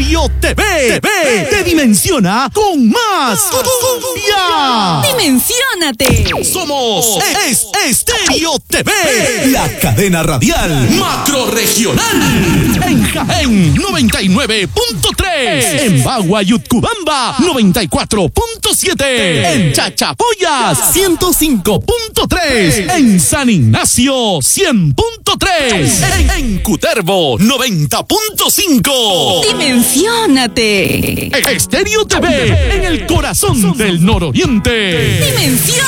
Estéreo TV te dimensiona con más cumbia. ¡Dimensiónate! Somos Estéreo TV, la cadena radial macrorregional. En Jaén, 99.3. En Bagua y Utcubamba, 94.7. En Chachapoyas, 105.3. En San Ignacio, 100.3. En Cutervo, 90.5. ¡Dimensiónate! Estéreo TV, en el corazón del nororiente. ¡Dimensiónate!